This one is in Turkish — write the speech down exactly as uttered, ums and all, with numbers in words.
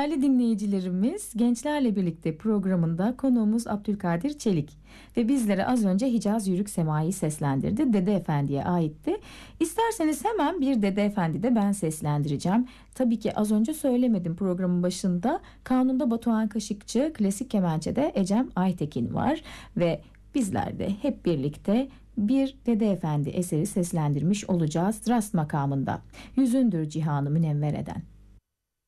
Değerli dinleyicilerimiz, Gençlerle Birlikte programında konuğumuz Abdülkadir Çelik ve bizlere az önce Hicaz Yürük Sema'yı seslendirdi. Dede Efendi'ye aitti. İsterseniz hemen bir Dede Efendi de ben seslendireceğim. Tabii ki az önce söylemedim programın başında. Kanunda Batuhan Kaşıkçı, klasik kemençede Ecem Aytekin var ve bizler de hep birlikte bir Dede Efendi eseri seslendirmiş olacağız Rast makamında. Yüzündür cihanı münevver eden.